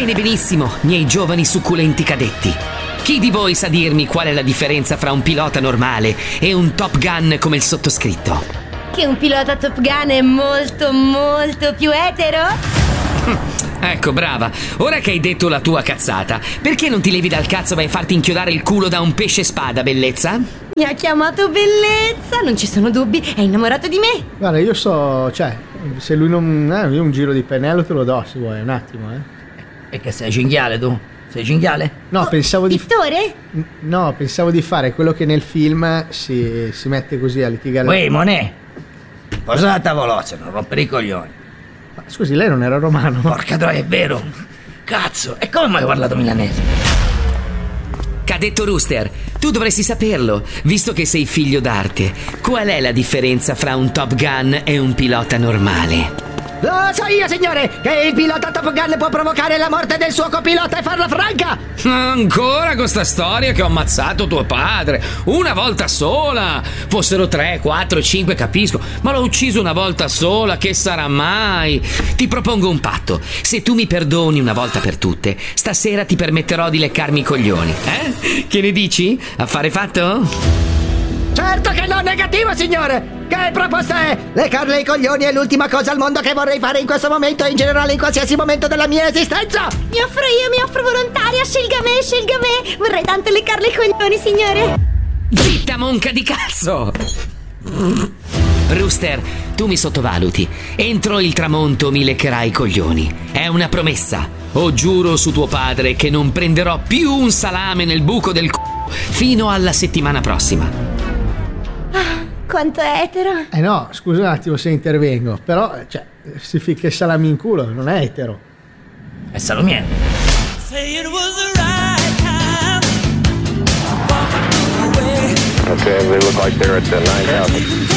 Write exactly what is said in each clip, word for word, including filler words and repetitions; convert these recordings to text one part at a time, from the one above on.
Bene, benissimo, miei giovani succulenti cadetti. Chi di voi sa dirmi qual è la differenza fra un pilota normale e un Top Gun come il sottoscritto? Che un pilota Top Gun è molto, molto più etero? Ecco, brava. Ora che hai detto la tua cazzata, perché non ti levi dal cazzo e vai a farti inchiodare il culo da un pesce spada, bellezza? Mi ha chiamato bellezza, non ci sono dubbi, è innamorato di me. Guarda, io so, cioè, se lui non... Eh, io un giro di pennello te lo do, se vuoi, un attimo, eh. E che sei cinghiale tu? Sei cinghiale? No, Oh, pensavo di... Pittore? No, pensavo di fare quello che nel film si, si mette così a litigare. Uè, Monet, posa la tavolozza, non rompere i coglioni. Ma scusi, lei non era romano? Porca troia, è vero. Cazzo, e come mai hai parlato milanese? Cadetto Rooster, tu dovresti saperlo, visto che sei figlio d'arte. Qual è la differenza fra un Top Gun e un pilota normale? Lo so io, signore, che il pilota Top Gun può provocare la morte del suo copilota e farla franca. Ancora con sta storia che ho ammazzato tuo padre una volta sola. Fossero tre, quattro, cinque, capisco, ma l'ho ucciso una volta sola, che sarà mai? Ti propongo un patto. Se tu mi perdoni una volta per tutte, stasera ti permetterò di leccarmi i coglioni. Eh? Che ne dici? Affare fatto? Certo che no, negativo, signore. Che proposta è? Leccarle i coglioni è l'ultima cosa al mondo che vorrei fare in questo momento e in generale in qualsiasi momento della mia esistenza. Mi offro io, mi offro volontaria, scelga me, scelga me. Vorrei tanto leccarle i coglioni, signore. Zitta, monca di cazzo! Rooster, tu mi sottovaluti. Entro il tramonto mi leccherai i coglioni. È una promessa. O giuro su tuo padre che non prenderò più un salame nel buco del c***o fino alla settimana prossima. Quanto è etero? Eh no, scusa un attimo se intervengo, però, cioè, si ficca il salami in culo, non è etero. È salumiere. Okay, they look like they're at the nine thousand.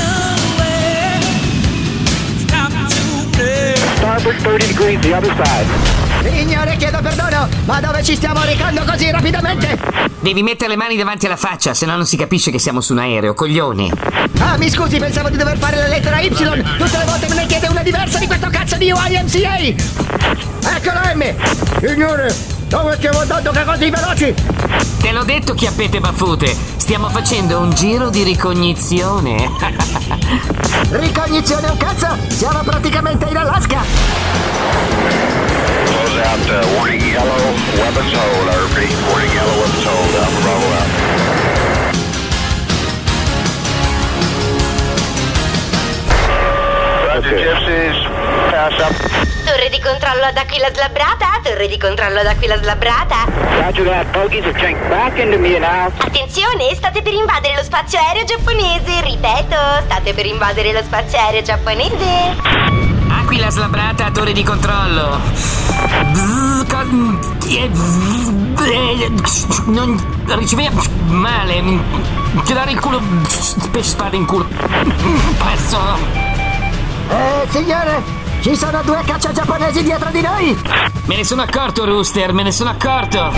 Starboard thirty degrees, the other side. Signore, chiedo perdono, ma dove ci stiamo recando così rapidamente? Devi mettere le mani davanti alla faccia, se no non si capisce che siamo su un aereo, coglione. Ah, mi scusi, pensavo di dover fare la lettera Y. Tutte le volte me ne chiede una diversa di questo cazzo di Y M C A. Ecco la M. Signore, dove stiamo andando che così veloci? Te l'ho detto, chiappette baffute. Stiamo facendo un giro di ricognizione. Ricognizione un cazzo? Siamo praticamente in Alaska. Close out, uh, warning yellow, weapons hold. I repeat, warning yellow, weapons hold. Alpha Bravo out. Roger, Gypsies, pass up. Torre di controllo ad Aquila Slabrata, torre di controllo ad Aquila Slabrata. Roger that, bogies have changed back into me now. Attenzione, state per invadere lo spazio aereo giapponese. Ripeto, state per invadere lo spazio aereo giapponese. Aquila Slabrata, torre di controllo. Non riceveva male. Tirare il culo, pesce spada in culo. Pezzo. Eh, signore, ci sono due caccia giapponesi dietro di noi. Me ne sono accorto, Rooster, me ne sono accorto.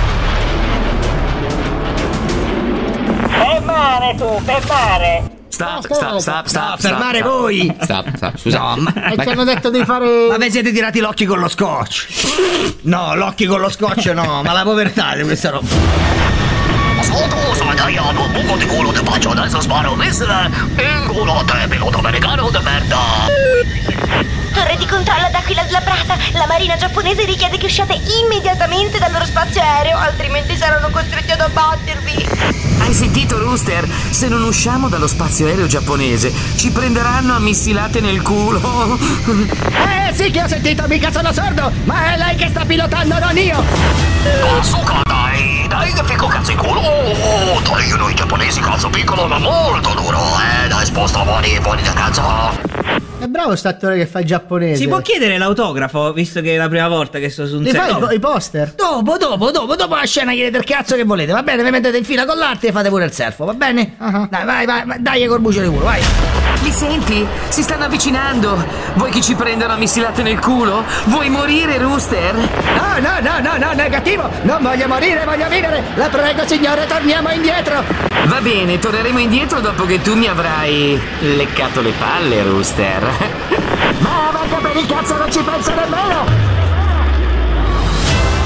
Fermare tu, fermare. Stop, stop, stop, stop. Fermare stop, voi. Stop, stop, scusa. No, ma, E ma, ci hanno detto di fare... ma vi siete tirati l'occhio con lo scotch? No, l'occhio con lo scotch no, ma la povertà di questa roba. Scusa, tagliato, buco di culo ti faccio, adesso sparo un missile in culo a te, pilota americano di merda. Torre di controllo ad Aquila Slabrata. La marina giapponese richiede che usciate immediatamente dal loro spazio aereo, altrimenti saranno costretti ad abbattervi. Hai sentito, Rooster? Se non usciamo dallo spazio aereo giapponese, ci prenderanno a missilate nel culo. Eh sì che ho sentito, mica sono sordo, ma è lei che sta pilotando, non io. Bazooka, dai, dai che fico cazzo in culo. Oh, dai, noi giapponesi cazzo piccolo ma molto duro. Eh, dai, sposta fuori, fuori da cazzo. È bravo st'attore che fa il giapponese. Si può chiedere l'autografo, visto che è la prima volta che sto su un Mi set? fai i, po- i poster? Dopo, dopo, dopo, dopo la scena chiedete il cazzo che volete, va bene? Vi mettete in fila con l'arte e fate pure il selfie, va bene? Uh-huh. Dai, vai, vai, vai, dai corbuccio di culo, vai. Li senti? Si stanno avvicinando. Vuoi che ci prendano a missilate nel culo? Vuoi morire, Rooster? No, no, no, no, no, negativo. Non voglio morire, voglio vivere. La prego, signore, torniamo indietro. Va bene, torneremo indietro dopo che tu mi avrai leccato le palle, Rooster. Ma manca per il cazzo, non ci penso nemmeno.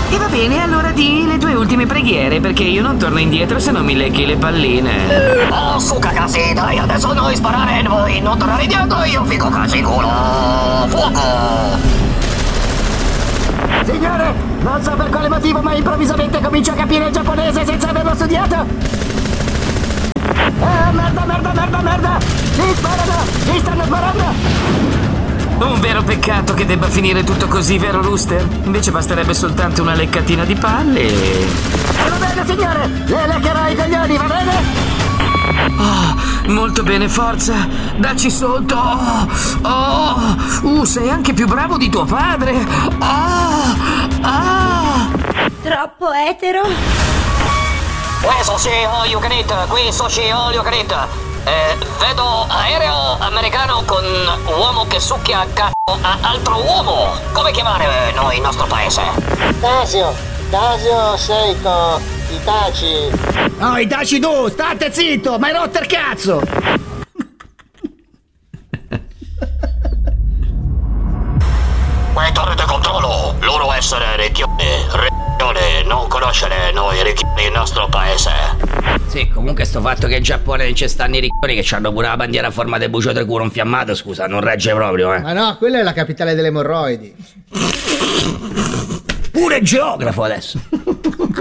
E va bene, allora di le tue ultime preghiere, perché io non torno indietro se non mi lecchi le palline. Oh, su cagazzi, dai, adesso noi sparare, voi non tornare indietro, io fico cazzo in culo. Fuoco! Signore, non so per quale motivo, ma improvvisamente comincio a capire il giapponese senza averlo studiato. Ah, merda, merda, merda, merda! Mi sparano! Mi stanno sparando! Un vero peccato che debba finire tutto così, vero Rooster? Invece basterebbe soltanto una leccatina di palle. Va bene, signore! Le leccherò i coglioni, va bene? Oh, molto bene, forza! Dacci sotto! Oh, oh, uh, sei anche più bravo di tuo padre! Ah, ah. Troppo etero? Questo sì, all you can eat, questo sì, all you can eat. Eh, vedo aereo americano con uomo che succhia cazzo a altro uomo. Come chiamare noi il nostro paese? Tasio! Tasio Seiko! Itachi! No, Itachi tu, state zitto, ma hai rotto il cazzo! Quelle torre di controllo, loro essere ricchioni, ricchioni, non conoscere noi ricchioni il nostro paese. Sì, comunque sto fatto che in Giappone non ci stanno i ricchioni che hanno pure la bandiera a forma del bucio del culo infiammato, scusa, non regge proprio, eh. Ma no, quella è la capitale delle emorroidi. Pure geografo adesso.